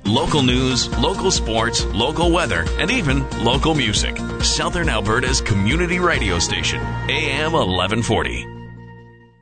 Local news, local sports, local weather, and even local music. Southern Alberta's community radio station, AM 1140.